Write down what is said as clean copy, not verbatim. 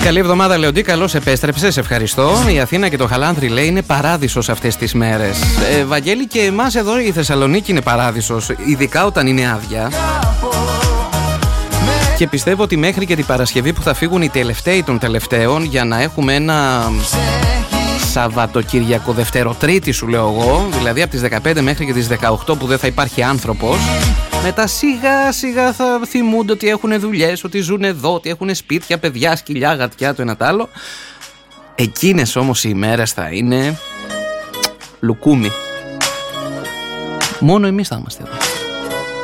Καλή εβδομάδα, Λεοντή. Καλώς επέστρεψες. Ευχαριστώ. Η Αθήνα και το Χαλάνθρι, λέει, είναι παράδεισος αυτές τις μέρες. Βαγγέλη, και εμάς εδώ η Θεσσαλονίκη είναι παράδεισος, ειδικά όταν είναι άδεια. Και πιστεύω ότι μέχρι και την Παρασκευή που θα φύγουν οι τελευταίοι των τελευταίων, για να έχουμε ένα Σαββατοκύριακο Δευτero-Τρίτη, σου λέω εγώ, δηλαδή από τις 15 μέχρι και τις 18 που δεν θα υπάρχει άνθρωπος, μετά σιγά σιγά θα θυμούνται ότι έχουν δουλειές, ότι ζουν εδώ, ότι έχουν σπίτια, παιδιά, σκυλιά, γατιά, το ένα τ' άλλο. Εκείνες όμως οι ημέρες θα είναι λουκούμι. Μόνο εμείς θα είμαστε εδώ.